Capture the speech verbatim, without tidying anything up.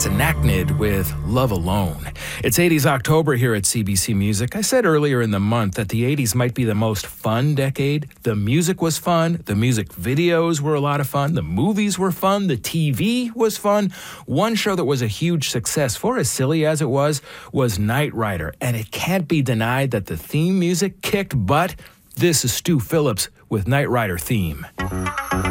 That's Anachnid with Love Alone. It's eighties October here at C B C Music. I said earlier in the month that the eighties might be the most fun decade. The music was fun. The music videos were a lot of fun. The movies were fun. The T V was fun. One show that was a huge success, for as silly as it was, was Knight Rider. And it can't be denied that the theme music kicked butt. This is Stu Phillips with Knight Rider Theme.